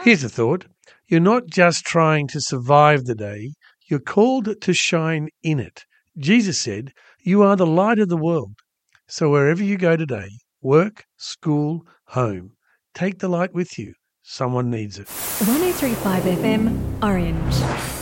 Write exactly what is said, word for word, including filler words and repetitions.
Here's a thought. You're not just trying to survive the day, you're called to shine in it. Jesus said, "You are the light of the world." So wherever you go today, work, school, home, take the light with you. Someone needs it. one oh three point five F M, Orange.